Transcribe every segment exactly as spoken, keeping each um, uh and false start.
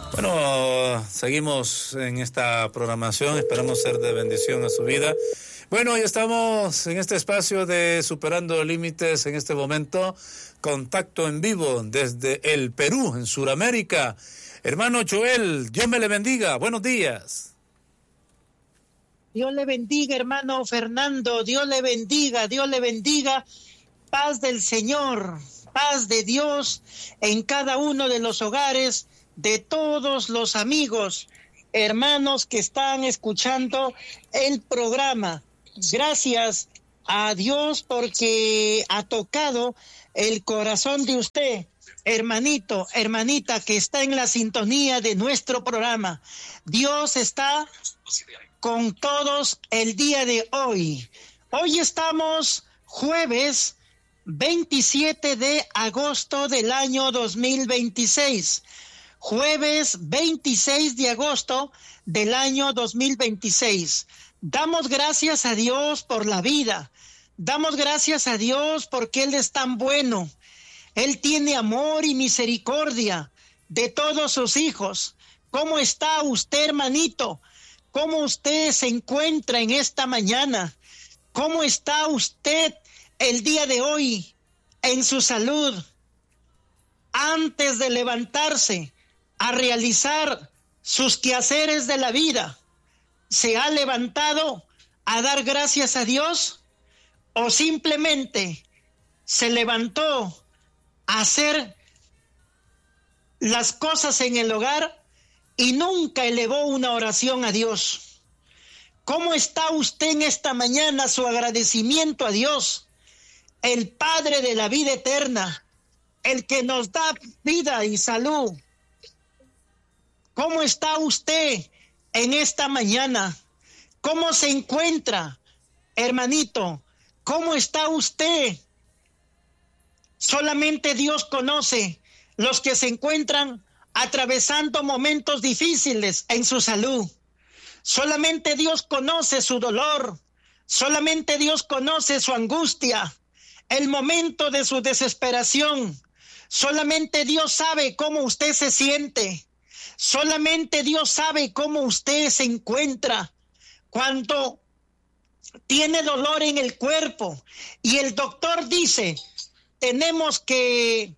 Bueno, seguimos en esta programación, esperamos ser de bendición a su vida. Bueno, ya estamos en este espacio de Superando Límites, en este momento, contacto en vivo desde el Perú, en Sudamérica. Hermano Joel, Dios me le bendiga, buenos días. Dios le bendiga, hermano Fernando, Dios le bendiga, Dios le bendiga, paz del Señor, paz de Dios en cada uno de los hogares, de todos los amigos, hermanos que están escuchando el programa. Gracias a Dios porque ha tocado el corazón de usted, hermanito, hermanita, que está en la sintonía de nuestro programa. Dios está con todos el día de hoy. Hoy estamos jueves veintisiete de agosto del año dos mil veintiséis. Jueves veintiséis de agosto del año dos mil veintiséis. Damos gracias a Dios por la vida. Damos gracias a Dios porque Él es tan bueno. Él tiene amor y misericordia de todos sus hijos. ¿Cómo está usted, hermanito? ¿Cómo usted se encuentra en esta mañana? ¿Cómo está usted el día de hoy en su salud? Antes de levantarse a realizar sus quehaceres de la vida, ¿se ha levantado a dar gracias a Dios? ¿O simplemente se levantó a hacer las cosas en el hogar y nunca elevó una oración a Dios? ¿Cómo está usted en esta mañana? Su agradecimiento a Dios, el Padre de la vida eterna, el que nos da vida y salud. ¿Cómo está usted en esta mañana? ¿Cómo se encuentra, hermanito? ¿Cómo está usted? Solamente Dios conoce los que se encuentran atravesando momentos difíciles en su salud. Solamente Dios conoce su dolor. Solamente Dios conoce su angustia, el momento de su desesperación. Solamente Dios sabe cómo usted se siente. Solamente Dios sabe cómo usted se encuentra cuando tiene dolor en el cuerpo y el doctor dice, tenemos que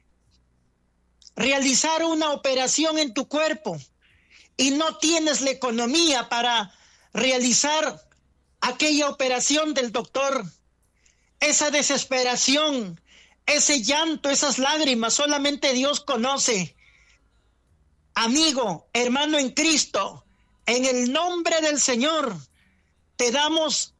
realizar una operación en tu cuerpo y no tienes la economía para realizar aquella operación del doctor. Esa desesperación, ese llanto, esas lágrimas, solamente Dios conoce. Amigo, hermano en Cristo, en el nombre del Señor, te damos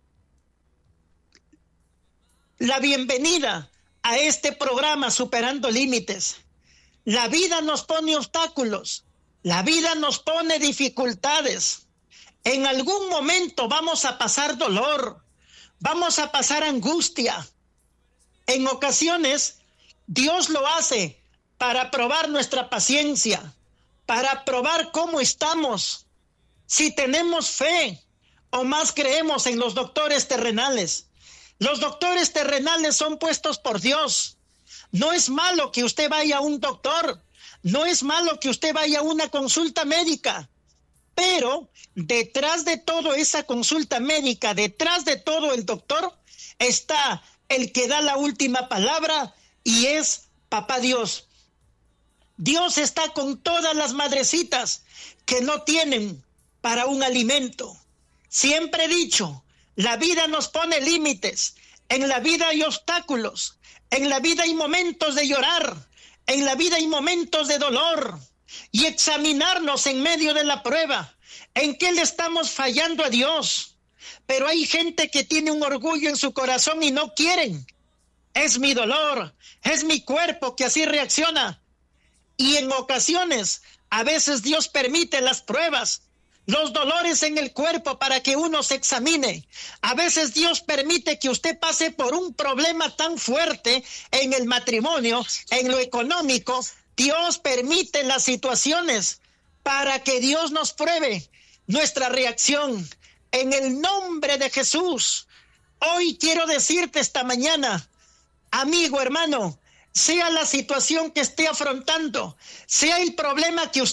la bienvenida a este programa Superando Límites. La vida nos pone obstáculos, la vida nos pone dificultades. En algún momento vamos a pasar dolor, vamos a pasar angustia. En ocasiones, Dios lo hace para probar nuestra paciencia, para probar cómo estamos, si tenemos fe o más creemos en los doctores terrenales. Los doctores terrenales son puestos por Dios. No es malo que usted vaya a un doctor, no es malo que usted vaya a una consulta médica, pero detrás de toda esa consulta médica, detrás de todo el doctor, está el que da la última palabra y es Papá Dios. Dios está con todas las madrecitas que no tienen para un alimento. Siempre he dicho, la vida nos pone límites, en la vida hay obstáculos, en la vida hay momentos de llorar, en la vida hay momentos de dolor, y examinarnos en medio de la prueba, en qué le estamos fallando a Dios. Pero hay gente que tiene un orgullo en su corazón y no quieren. Es mi dolor, es mi cuerpo que así reacciona. Y en ocasiones, a veces Dios permite las pruebas, los dolores en el cuerpo para que uno se examine. A veces Dios permite que usted pase por un problema tan fuerte en el matrimonio, en lo económico. Dios permite las situaciones para que Dios nos pruebe nuestra reacción. En el nombre de Jesús, hoy quiero decirte esta mañana, amigo, hermano, sea la situación que esté afrontando, sea el problema que usted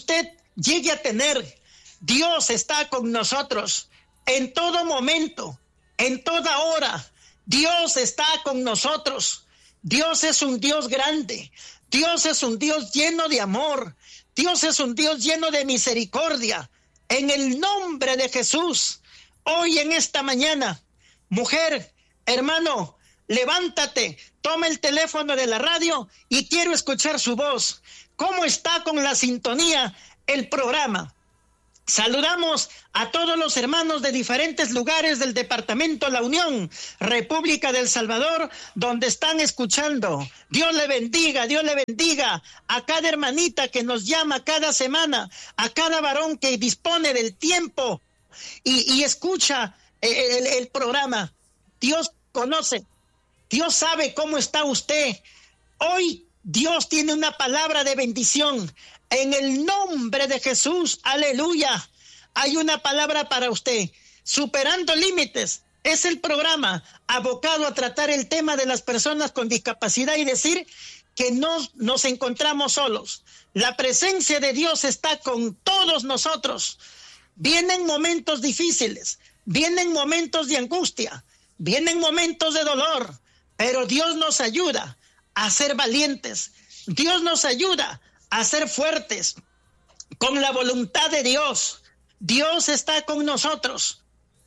llegue a tener. Dios está con nosotros en todo momento, en toda hora. Dios está con nosotros. Dios es un Dios grande. Dios es un Dios lleno de amor. Dios es un Dios lleno de misericordia. En el nombre de Jesús, hoy en esta mañana, mujer, hermano, levántate, toma el teléfono de la radio y quiero escuchar su voz. ¿Cómo está con la sintonía el programa? Saludamos a todos los hermanos de diferentes lugares del departamento La Unión, República del Salvador, donde están escuchando. Dios le bendiga, Dios le bendiga a cada hermanita que nos llama cada semana, a cada varón que dispone del tiempo y, y escucha el, el, el programa. Dios conoce, Dios sabe cómo está usted. Hoy Dios tiene una palabra de bendición. En el nombre de Jesús, aleluya, hay una palabra para usted. Superando Límites es el programa abocado a tratar el tema de las personas con discapacidad y decir que no nos encontramos solos. La presencia de Dios está con todos nosotros. Vienen momentos difíciles, vienen momentos de angustia, vienen momentos de dolor, pero Dios nos ayuda a ser valientes. Dios nos ayuda a ser fuertes con la voluntad de Dios. Dios está con nosotros.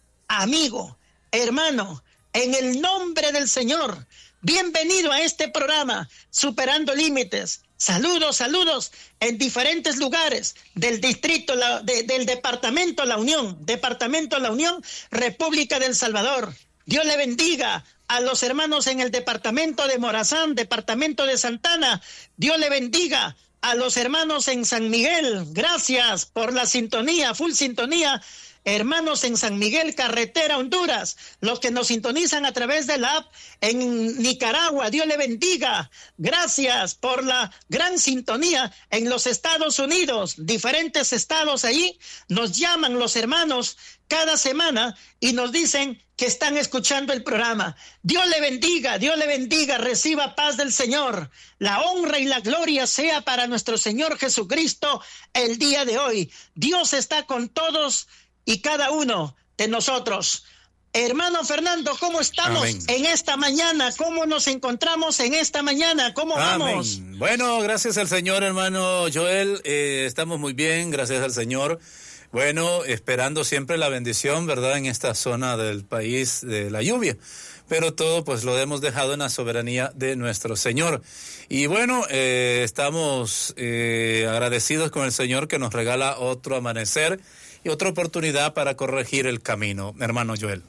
Amigo, hermano, en el nombre del Señor, bienvenido a este programa, Superando Límites. Saludos, saludos en diferentes lugares del distrito, la, de, del departamento La Unión, departamento La Unión, República del Salvador. Dios le bendiga a los hermanos en el departamento de Morazán, departamento de Santana. Dios le bendiga a los hermanos en San Miguel. Gracias por la sintonía, full sintonía. Hermanos en San Miguel, carretera Honduras, los que nos sintonizan a través de la app en Nicaragua, Dios le bendiga. Gracias por la gran sintonía en los Estados Unidos, diferentes estados ahí, nos llaman los hermanos cada semana y nos dicen que están escuchando el programa. Dios le bendiga, Dios le bendiga, reciba paz del Señor. La honra y la gloria sea para nuestro Señor Jesucristo el día de hoy. Dios está con todos y cada uno de nosotros. Hermano Fernando, ¿cómo estamos Amén. en esta mañana? ¿Cómo nos encontramos en esta mañana? ¿Cómo Amén. vamos? Bueno, gracias al Señor, hermano Joel. Eh, estamos muy bien, gracias al Señor. Bueno, esperando siempre la bendición, ¿verdad? En esta zona del país de la lluvia. Pero todo pues lo hemos dejado en la soberanía de nuestro Señor. Y bueno, eh, estamos eh, agradecidos con el Señor que nos regala otro amanecer y otra oportunidad para corregir el camino, hermano Joel.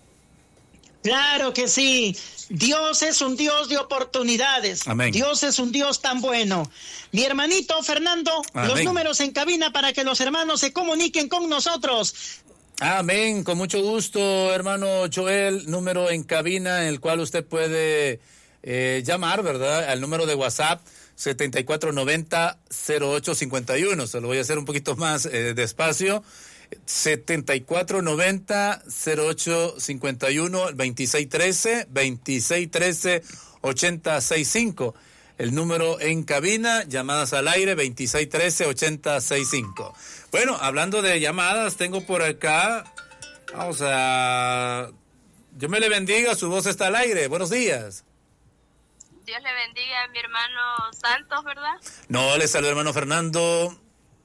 Claro que sí. Dios es un Dios de oportunidades. Amén. Dios es un Dios tan bueno. Mi hermanito Fernando, Amén. Los números en cabina para que los hermanos se comuniquen con nosotros. Amén, con mucho gusto, hermano Joel. Número en cabina en el cual usted puede eh, llamar, ¿verdad? Al número de WhatsApp setenta y cuatro noventa cero ocho cincuenta y uno. Se lo voy a hacer un poquito más eh, despacio. setenta y cuatro noventa cero ocho cincuenta y uno, veintiséis trece, veintiséis trece, ochenta sesenta y cinco. El número en cabina, llamadas al aire, veintiséis trece, ochenta sesenta y cinco. Bueno, hablando de llamadas, tengo por acá, vamos a... Dios me le bendiga, su voz está al aire. Buenos días. Dios le bendiga a mi hermano Santos, ¿verdad? No, le saludo hermano Fernando.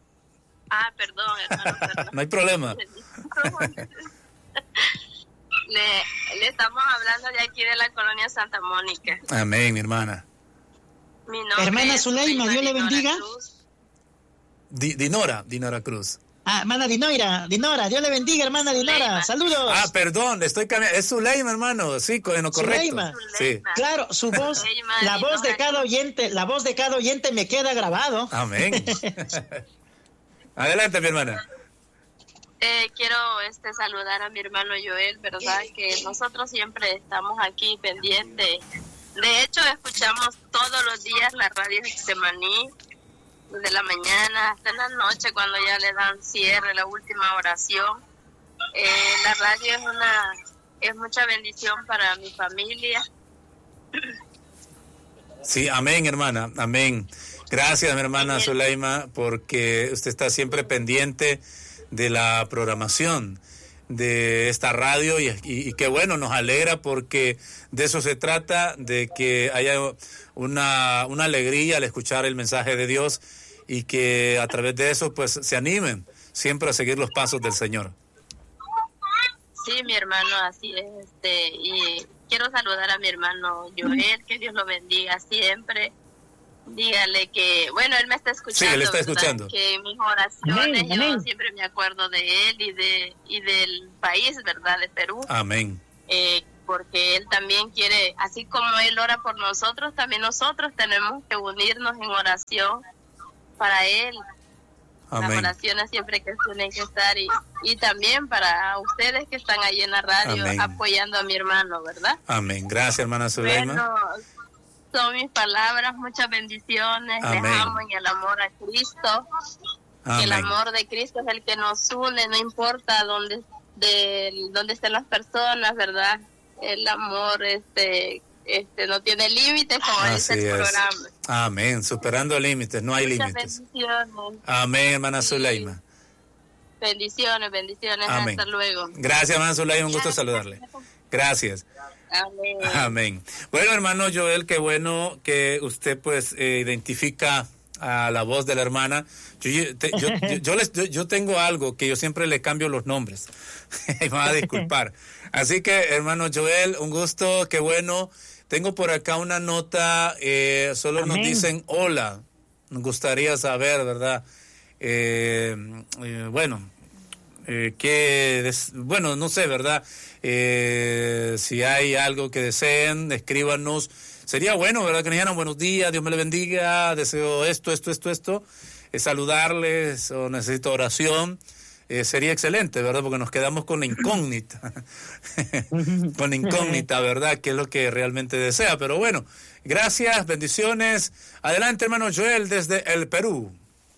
Ah, perdón, hermano, perdón. No hay problema. le, le estamos hablando de aquí de la colonia Santa Mónica. Amén, mi hermana. Mi nombre hermana es Zuleima, Dios le bendiga. Di, Dinora, Dinora Cruz. Ah, hermana Dinora, Dinora, Dios le bendiga, hermana Dinora. Zuleima. Saludos. Ah, perdón, estoy cambiando. Es Zuleima, hermano. Sí, en lo correcto. Zuleima. Sí. Claro, su voz, Zuleima, la Dinora. voz de cada oyente, la voz de cada oyente me queda grabado. Amén. Adelante, mi hermana. Eh, quiero este saludar a mi hermano Joel, ¿verdad? Que nosotros siempre estamos aquí pendientes. De hecho, escuchamos todos los días la radio Getsemaní, desde la mañana hasta en la noche, cuando ya le dan cierre, la última oración. Eh, la radio es una es mucha bendición para mi familia. Sí, amén, hermana, amén. Gracias, mi hermana Zuleima, porque usted está siempre pendiente de la programación de esta radio y, y, y qué bueno, nos alegra porque de eso se trata, de que haya una, una alegría al escuchar el mensaje de Dios y que a través de eso pues se animen siempre a seguir los pasos del Señor. Sí, mi hermano, así es. Este, y quiero saludar a mi hermano Joel, que Dios lo bendiga siempre. Dígale que, bueno, él me está escuchando. Sí, él está ¿verdad? escuchando. Que en mis oraciones Amén, yo amén. siempre me acuerdo de él y de y del país, ¿verdad? De Perú. Amén. Eh, porque él también quiere, así como él ora por nosotros, también nosotros tenemos que unirnos en oración para él. Amén. Las oraciones siempre que tienen que estar y, y también para ustedes que están ahí en la radio Amén. apoyando a mi hermano, ¿verdad? Amén. Gracias, hermana Zuleima. Bueno, son mis palabras, muchas bendiciones. Amén. Les amo en el amor a Cristo. Que el Amén. amor de Cristo es el que nos une, no importa dónde, de, dónde estén las personas, ¿verdad? El amor este, este no tiene límites, como dice Así el es. programa. Amén. Superando límites, no hay Muchas límites. bendiciones. Amén, hermana Sí. Zuleima. Bendiciones, bendiciones. Amén. Hasta luego. Gracias, hermana Zuleima, un gusto saludarle. Gracias. Amén. Amén. Bueno, hermano Joel, qué bueno que usted pues eh, identifica a la voz de la hermana. Yo, yo, te- yo, yo, yo les, yo, yo tengo algo que yo siempre le cambio los nombres. Me va a disculpar. Así que, hermano Joel, un gusto, qué bueno. Tengo por acá una nota, eh, solo nos Amén. dicen hola. Nos gustaría saber, ¿verdad? Eh, eh, bueno, eh, que, des- bueno, no sé, ¿verdad? Eh, si hay algo que deseen, escríbanos. Sería bueno, ¿verdad? Que nos dijeran buenos días, Dios me le bendiga, deseo esto, esto, esto, esto, eh, saludarles o necesito oración. Eh, sería excelente, ¿verdad? Porque nos quedamos con la incógnita, con la incógnita, ¿verdad? ¿Qué es lo que realmente desea? Pero bueno, gracias, bendiciones. Adelante, hermano Joel, desde el Perú.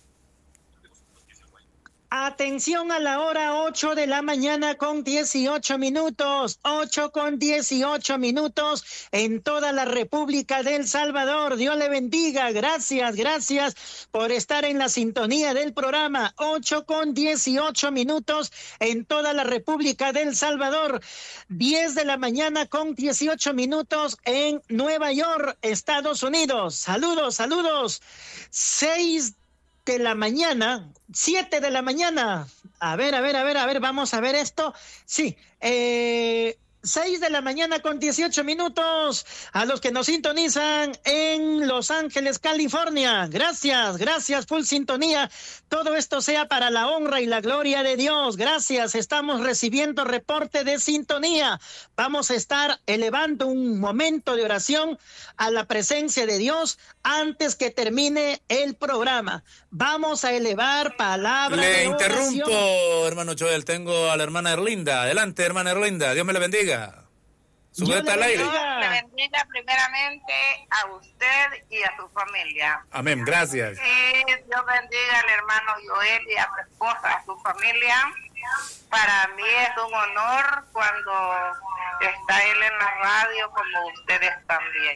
Atención a la hora ocho de la mañana con dieciocho minutos, ocho con dieciocho minutos en toda la República del Salvador. Dios le bendiga, gracias, gracias por estar en la sintonía del programa. ocho con dieciocho minutos en toda la República del Salvador, diez de la mañana con dieciocho minutos en Nueva York, Estados Unidos. Saludos, saludos. seis de la mañana, siete de la mañana. A ver, a ver, a ver, a ver, vamos a ver esto. Sí, eh, seis de la mañana con dieciocho minutos a los que nos sintonizan en Los Ángeles, California. Gracias, gracias, full sintonía. Todo esto sea para la honra y la gloria de Dios. Gracias, estamos recibiendo reporte de sintonía. Vamos a estar elevando un momento de oración a la presencia de Dios antes que termine el programa. Vamos a elevar palabra Le de interrumpo, oración. hermano Joel. Tengo a la hermana Erlinda. Adelante, hermana Erlinda. Dios me la bendiga. Súbete Dios al le aire. bendiga. Dios le bendiga primeramente a usted y a su familia. Amén. Gracias. Y Dios bendiga al hermano Joel y a su esposa, a su familia. Para mí es un honor cuando está él en la radio como ustedes también.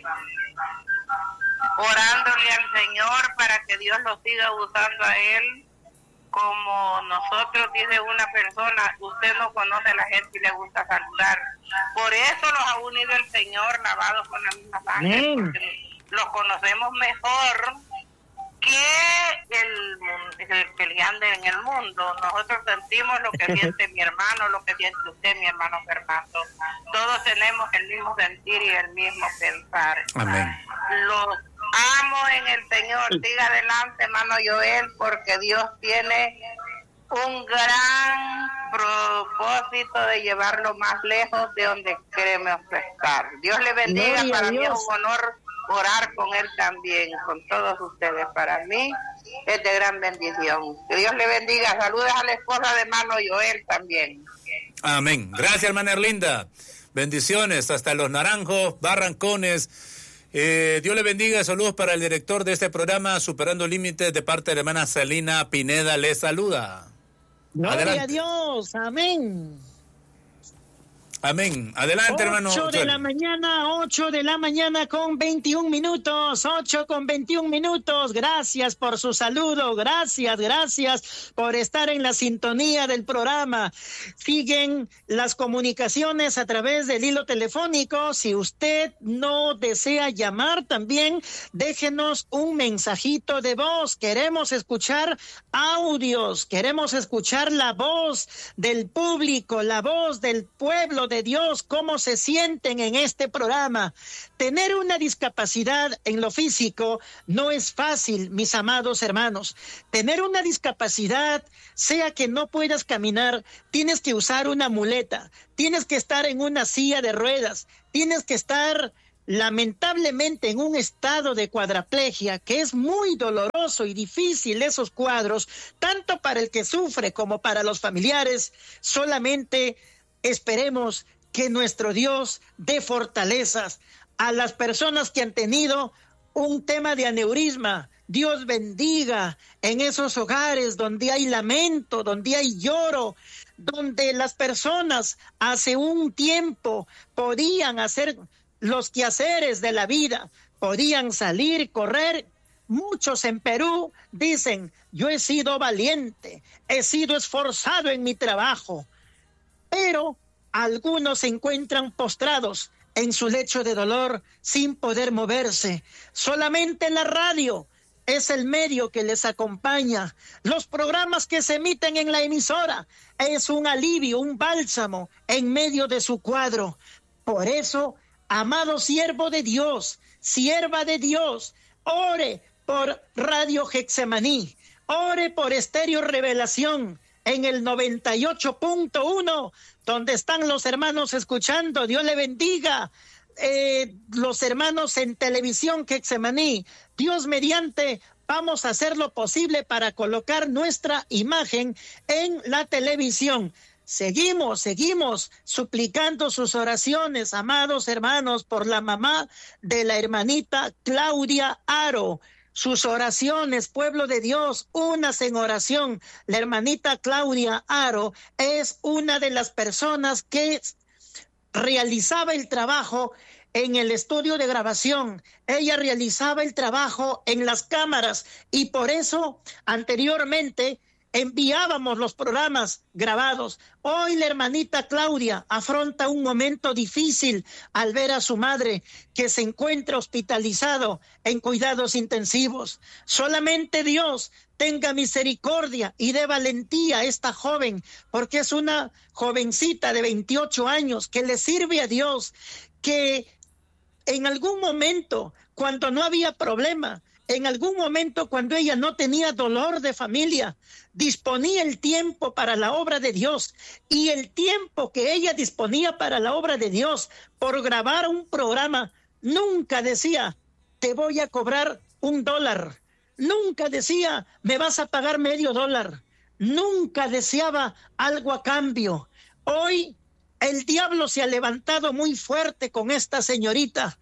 Orándole al Señor para que Dios lo siga usando a él. Como nosotros, dice una persona, usted no conoce a la gente y le gusta saludar. Por eso los ha unido el Señor, lavados con la misma sangre, Amén. porque los conocemos mejor que el, el que le ande en el mundo. Nosotros sentimos lo que siente mi hermano, lo que siente usted, mi hermano Fernando. Todos tenemos el mismo sentir y el mismo pensar. Amén. Los amo en el Señor. Siga adelante, hermano Joel, porque Dios tiene un gran propósito de llevarlo más lejos de donde queremos estar. Dios le bendiga. Gloria a Para mí es Dios. un honor orar con él también, con todos ustedes. Para mí es de gran bendición. Que Dios le bendiga. Saludos a la esposa de hermano Joel también. Amén. Gracias, hermana Erlinda. Bendiciones hasta Los Naranjos, Barrancones. Eh, Dios le bendiga. Saludos para el director de este programa, Superando Límites, de parte de la hermana Celina Pineda. Le saluda. Gloria Adelante. a Dios, amén. Amén. Adelante, hermano. ocho de la mañana, ocho de la mañana con veintiún minutos, ocho con veintiún minutos. Gracias por su saludo, gracias, gracias por estar en la sintonía del programa. Siguen las comunicaciones a través del hilo telefónico. Si usted no desea llamar, también déjenos un mensajito de voz. Queremos escuchar audios, queremos escuchar la voz del público, la voz del pueblo de Dios, cómo se sienten en este programa. Tener una discapacidad en lo físico no es fácil, mis amados hermanos. Tener una discapacidad, sea que no puedas caminar, tienes que usar una muleta, tienes que estar en una silla de ruedas, tienes que estar lamentablemente en un estado de cuadraplegia, que es muy doloroso y difícil esos cuadros, tanto para el que sufre como para los familiares. Solamente esperemos que nuestro Dios dé fortalezas a las personas que han tenido un tema de aneurisma. Dios bendiga en esos hogares donde hay lamento, donde hay lloro, donde las personas hace un tiempo podían hacer los quehaceres de la vida, podían salir, correr. Muchos en Perú dicen: yo he sido valiente, he sido esforzado en mi trabajo, pero algunos se encuentran postrados en su lecho de dolor sin poder moverse. Solamente la radio es el medio que les acompaña. Los programas que se emiten en la emisora es un alivio, un bálsamo en medio de su cuadro. Por eso, amado siervo de Dios, sierva de Dios, ore por Radio Getsemaní, ore por Estéreo Revelación en el noventa y ocho punto uno, donde están los hermanos escuchando. Dios le bendiga. Eh, los hermanos en Televisión Getsemaní, Dios mediante, vamos a hacer lo posible para colocar nuestra imagen en la televisión. Seguimos, seguimos suplicando sus oraciones, amados hermanos, por la mamá de la hermanita Claudia Aro. Sus oraciones, pueblo de Dios, unas en oración. La hermanita Claudia Aro es una de las personas que realizaba el trabajo en el estudio de grabación. Ella realizaba el trabajo en las cámaras y por eso anteriormente enviábamos los programas grabados. Hoy la hermanita Claudia afronta un momento difícil al ver a su madre que se encuentra hospitalizado en cuidados intensivos. Solamente Dios tenga misericordia y dé valentía a esta joven, porque es una jovencita de veintiocho años que le sirve a Dios, que en algún momento, cuando no había problema, en algún momento cuando ella no tenía dolor de familia, disponía el tiempo para la obra de Dios, y el tiempo que ella disponía para la obra de Dios por grabar un programa, nunca decía: te voy a cobrar un dólar, nunca decía: me vas a pagar medio dólar, nunca deseaba algo a cambio. Hoy el diablo se ha levantado muy fuerte con esta señorita,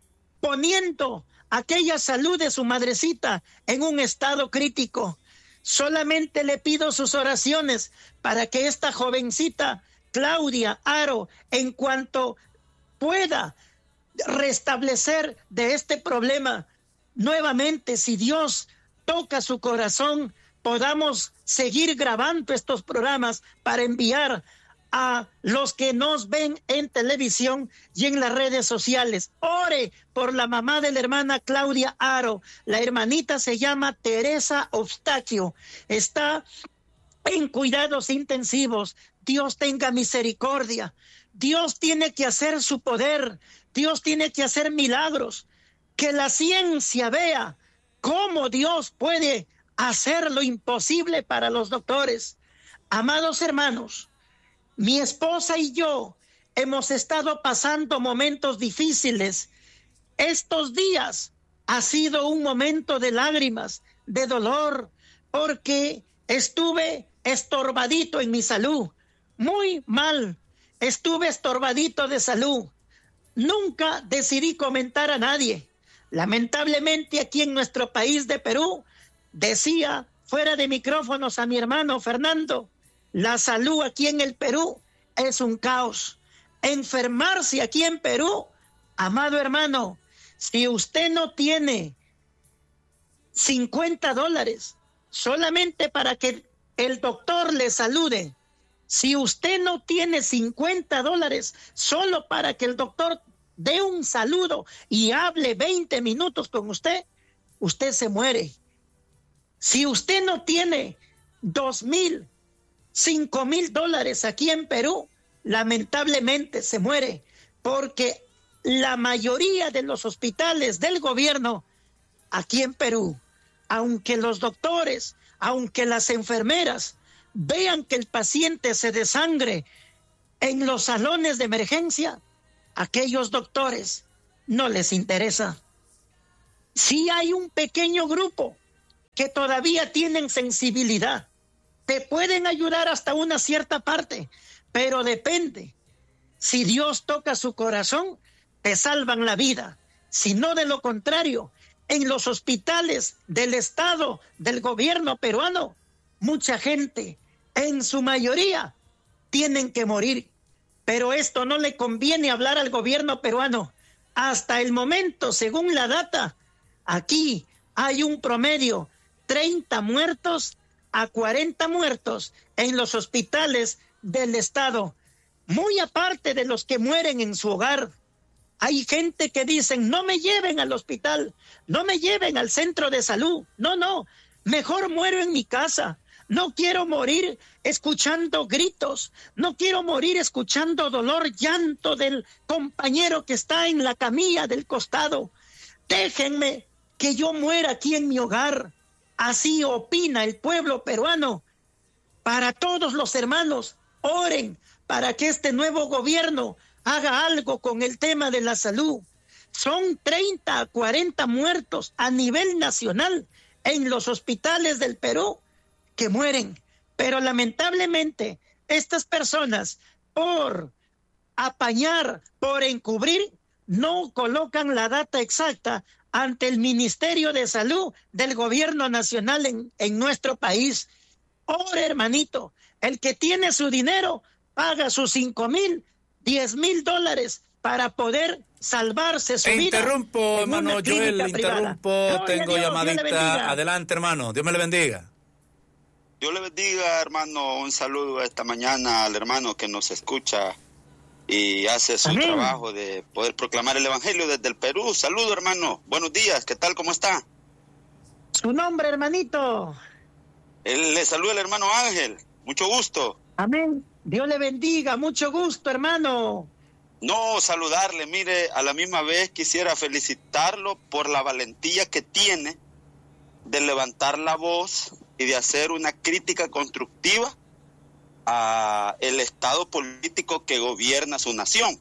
poniendo aquella salud de su madrecita en un estado crítico. Solamente le pido sus oraciones para que esta jovencita Claudia Aro, en cuanto pueda restablecer de este problema, nuevamente, si Dios toca su corazón, podamos seguir grabando estos programas para enviar a los que nos ven en televisión y en las redes sociales. Ore por la mamá de la hermana Claudia Aro. La hermanita se llama Teresa Eustaquio. Está en cuidados intensivos. Dios tenga misericordia. Dios tiene que hacer su poder. Dios tiene que hacer milagros. Que la ciencia vea cómo Dios puede hacer lo imposible para los doctores. Amados hermanos, mi esposa y yo hemos estado pasando momentos difíciles. Estos días ha sido un momento de lágrimas, de dolor, porque estuve estorbadito en mi salud, muy mal. Estuve estorbadito de salud. Nunca decidí comentar a nadie. Lamentablemente aquí en nuestro país de Perú, decía fuera de micrófonos a mi hermano Fernando, la salud aquí en el Perú es un caos. enfermarse aquí en Perú, amado hermano, si usted no tiene cincuenta dólares solamente para que el doctor le salude, si usted no tiene cincuenta dólares solo para que el doctor dé un saludo y hable veinte minutos con usted, usted se muere. Si usted no tiene dos mil, cinco mil dólares aquí en Perú, lamentablemente se muere, porque la mayoría de los hospitales del gobierno aquí en Perú, aunque los doctores, aunque las enfermeras vean que el paciente se desangre en los salones de emergencia, aquellos doctores no les interesa. Sí hay un pequeño grupo que todavía tienen sensibilidad, te pueden ayudar hasta una cierta parte, pero depende. Si Dios toca su corazón, te salvan la vida. Si no, de lo contrario, en los hospitales del Estado, del gobierno peruano, mucha gente, en su mayoría, tienen que morir. Pero esto no le conviene hablar al gobierno peruano. Hasta el momento, según la data, aquí hay un promedio, treinta muertos a cuarenta muertos en los hospitales del Estado. Muy aparte de los que mueren en su hogar. Hay gente que dicen, no me lleven al hospital, no me lleven al centro de salud. No, no, mejor muero en mi casa. No quiero morir escuchando gritos, no quiero morir escuchando dolor, llanto del compañero que está en la camilla del costado. Déjenme que yo muera aquí en mi hogar. Así opina el pueblo peruano. Para todos los hermanos, oren para que este nuevo gobierno haga algo con el tema de la salud. Son treinta a cuarenta muertos a nivel nacional en los hospitales del Perú que mueren, pero lamentablemente estas personas, por apañar, por encubrir, no colocan la data exacta ante el Ministerio de Salud del gobierno nacional en, en nuestro país. Ore, hermanito, el que tiene su dinero paga sus cinco mil, diez mil dólares para poder salvarse su e vida. Interrumpo, hermano Joel, interrumpo, no, tengo Dios, llamadita. Dios adelante, hermano, Dios me le bendiga. Dios le bendiga, hermano. Un saludo esta mañana al hermano que nos escucha y hace su Amén. Trabajo de poder proclamar el evangelio desde el Perú. Saludo, hermano. Buenos días. ¿Qué tal? ¿Cómo está? Su nombre, hermanito. Él, le saluda el hermano Ángel. Mucho gusto. Amén. Dios le bendiga. Mucho gusto, hermano. No, saludarle. Mire, a la misma vez quisiera felicitarlo por la valentía que tiene de levantar la voz y de hacer una crítica constructiva a el estado político que gobierna su nación,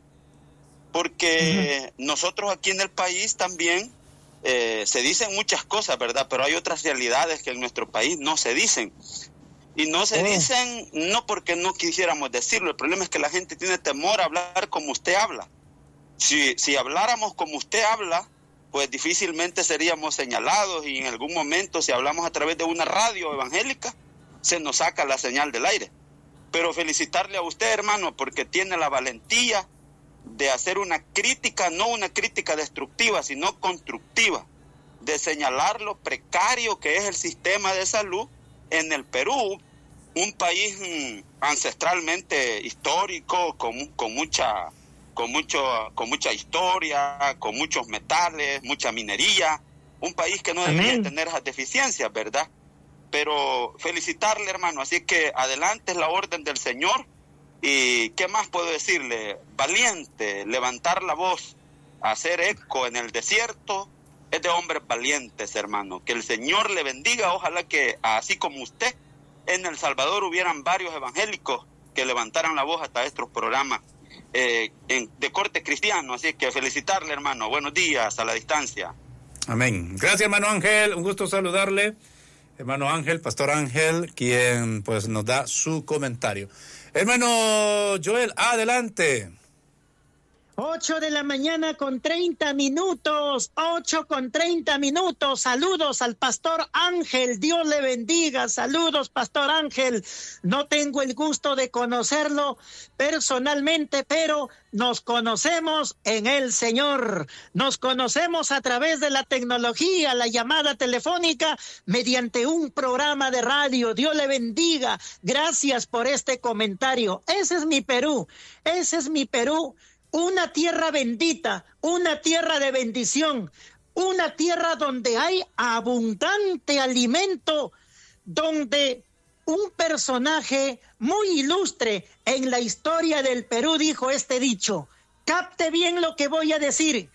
porque uh-huh. nosotros aquí en el país también eh, se dicen muchas cosas, ¿verdad? Pero hay otras realidades que en nuestro país no se dicen, y no se oh. dicen no porque no quisiéramos decirlo. El problema es que la gente tiene temor a hablar como usted habla. Si, si habláramos como usted habla, pues difícilmente seríamos señalados, y en algún momento, si hablamos a través de una radio evangélica, se nos saca la señal del aire. Pero felicitarle a usted, hermano, porque tiene la valentía de hacer una crítica, no una crítica destructiva, sino constructiva, de señalar lo precario que es el sistema de salud en el Perú, un país mmm, ancestralmente histórico, con, con mucha... con mucho con mucha historia, con muchos metales, mucha minería, un país que no debería tener esas deficiencias, ¿verdad? Pero felicitarle, hermano, así que adelante, es la orden del Señor. Y ¿qué más puedo decirle? Valiente, levantar la voz, hacer eco en el desierto, es de hombres valientes, hermano. Que el Señor le bendiga. Ojalá que, así como usted, en El Salvador hubieran varios evangélicos que levantaran la voz hasta estos programas Eh, en, de corte cristiano. Así que felicitarle, hermano. Buenos días a la distancia. Amén. Gracias, hermano Ángel, un gusto saludarle, hermano Ángel, pastor Ángel, quien pues nos da su comentario. Hermano Joel, adelante. Ocho de la mañana con treinta minutos, ocho con treinta minutos. Saludos al Pastor Ángel, Dios le bendiga. Saludos, Pastor Ángel. No tengo el gusto de conocerlo personalmente, pero nos conocemos en el Señor. Nos conocemos a través de la tecnología, la llamada telefónica, mediante un programa de radio. Dios le bendiga. Gracias por este comentario. Ese es mi Perú, ese es mi Perú. Una tierra bendita, una tierra de bendición, una tierra donde hay abundante alimento, donde un personaje muy ilustre en la historia del Perú dijo este dicho. Capte bien lo que voy a decir.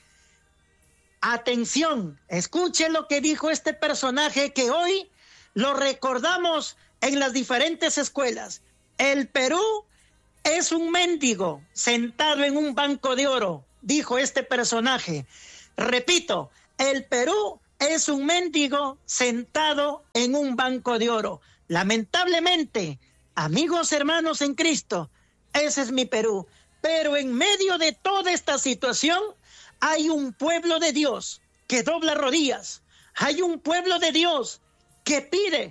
Atención, escuche lo que dijo este personaje que hoy lo recordamos en las diferentes escuelas. El Perú es un mendigo sentado en un banco de oro, dijo este personaje. Repito, el Perú es un mendigo sentado en un banco de oro. Lamentablemente, amigos hermanos en Cristo, ese es mi Perú. Pero en medio de toda esta situación, hay un pueblo de Dios que dobla rodillas. Hay un pueblo de Dios que pide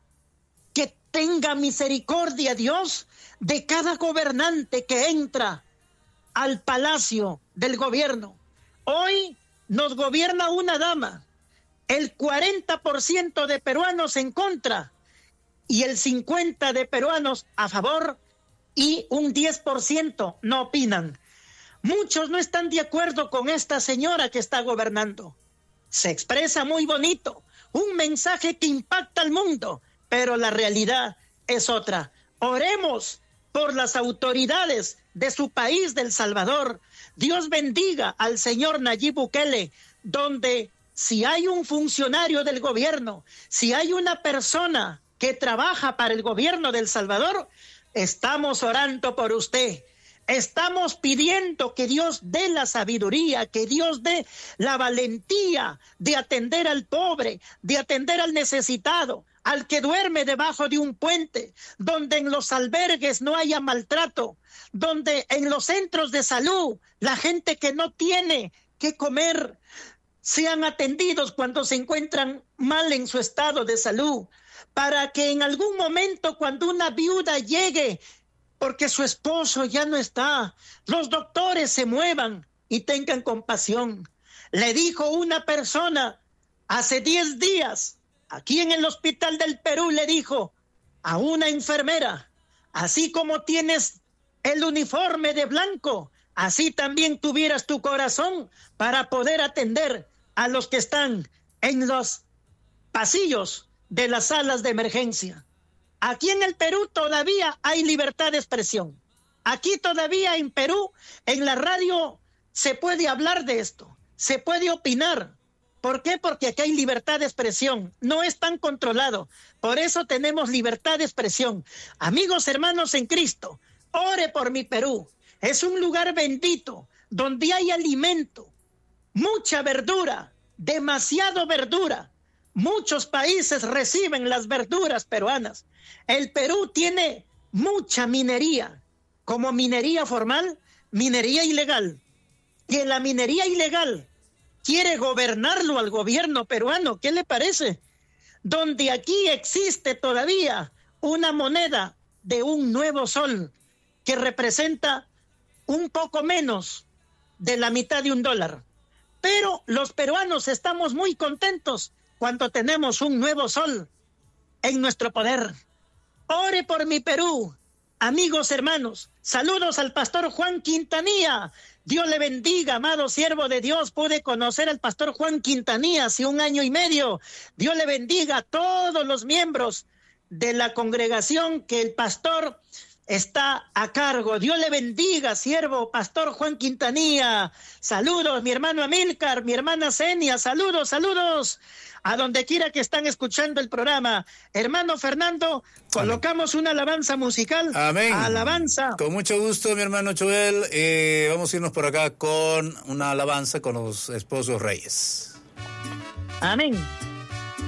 que tenga misericordia Dios de cada gobernante que entra al palacio del gobierno. Hoy nos gobierna una dama, el cuarenta por ciento de peruanos en contra y el cincuenta por ciento de peruanos a favor y un diez por ciento no opinan. Muchos no están de acuerdo con esta señora que está gobernando. Se expresa muy bonito, un mensaje que impacta al mundo, pero la realidad es otra. Oremos por las autoridades de su país, de El Salvador. Dios bendiga al señor Nayib Bukele, donde si hay un funcionario del gobierno, si hay una persona que trabaja para el gobierno de El Salvador, estamos orando por usted. Estamos pidiendo que Dios dé la sabiduría, que Dios dé la valentía de atender al pobre, de atender al necesitado, al que duerme debajo de un puente, donde en los albergues no haya maltrato, donde en los centros de salud la gente que no tiene que comer sean atendidos cuando se encuentran mal en su estado de salud, para que en algún momento cuando una viuda llegue, porque su esposo ya no está, los doctores se muevan y tengan compasión. Le dijo una persona hace diez días, aquí en el Hospital del Perú, le dijo a una enfermera, así como tienes el uniforme de blanco, así también tuvieras tu corazón para poder atender a los que están en los pasillos de las salas de emergencia. Aquí en el Perú todavía hay libertad de expresión. Aquí todavía en Perú, en la radio, se puede hablar de esto, se puede opinar. ¿Por qué? Porque aquí hay libertad de expresión, no es tan controlado. Por eso tenemos libertad de expresión. Amigos, hermanos en Cristo, ore por mi Perú. Es un lugar bendito, donde hay alimento, mucha verdura, demasiado verdura. Muchos países reciben las verduras peruanas. El Perú tiene mucha minería, como minería formal, minería ilegal. Y en la minería ilegal quiere gobernarlo al gobierno peruano. ¿Qué le parece? Donde aquí existe todavía una moneda de un nuevo sol que representa un poco menos de la mitad de un dólar. Pero los peruanos estamos muy contentos cuando tenemos un nuevo sol en nuestro poder. Ore por mi Perú. Amigos, hermanos, saludos al pastor Juan Quintanilla. Dios le bendiga, amado siervo de Dios. Pude conocer al pastor Juan Quintanilla hace un año y medio. Dios le bendiga a todos los miembros de la congregación que el pastor está a cargo. Dios le bendiga, siervo pastor Juan Quintanilla. Saludos, mi hermano Amílcar, mi hermana Zenia. Saludos, saludos. A donde quiera que están escuchando el programa. Hermano Fernando, colocamos Amén. Una alabanza musical. Amén. Alabanza. Con mucho gusto, mi hermano Joel. Eh, vamos a irnos por acá con una alabanza con los esposos reyes. Amén.